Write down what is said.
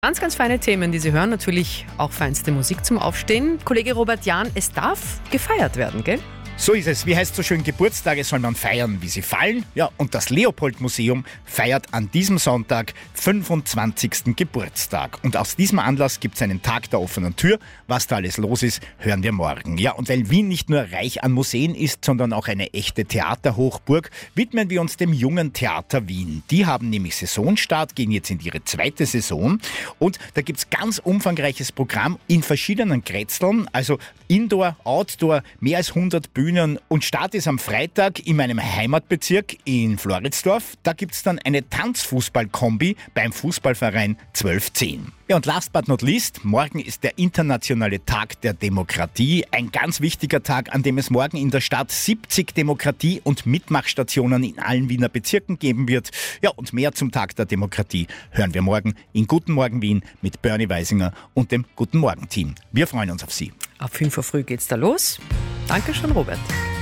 Ganz, ganz feine Themen, die Sie hören. Natürlich auch feinste Musik zum Aufstehen. Kollege Robert Jahn, es darf gefeiert werden, gell? So ist es. Wie heißt so schön, Geburtstage soll man feiern, wie sie fallen. Ja, und das Leopold-Museum feiert an diesem Sonntag 25. Geburtstag. Und aus diesem Anlass gibt es einen Tag der offenen Tür. Was da alles los ist, hören wir morgen. Ja, und weil Wien nicht nur reich an Museen ist, sondern auch eine echte Theaterhochburg, widmen wir uns dem Jungen Theater Wien. Die haben nämlich Saisonstart, gehen jetzt in ihre zweite Saison. Und da gibt es ganz umfangreiches Programm in verschiedenen Grätzeln, also Indoor, Outdoor, mehr als 100 Bühnen. Und Start ist am Freitag in meinem Heimatbezirk in Floridsdorf. Da gibt es dann eine Tanzfußball-Kombi beim Fußballverein 1210. Ja, und last but not least, morgen ist der internationale Tag der Demokratie. Ein ganz wichtiger Tag, an dem es morgen in der Stadt 70 Demokratie- und Mitmachstationen in allen Wiener Bezirken geben wird. Ja, und mehr zum Tag der Demokratie hören wir morgen in Guten Morgen Wien mit Bernie Weisinger und dem Guten Morgen Team. Wir freuen uns auf Sie. Ab 5 Uhr früh geht's da los. Dankeschön, Robert.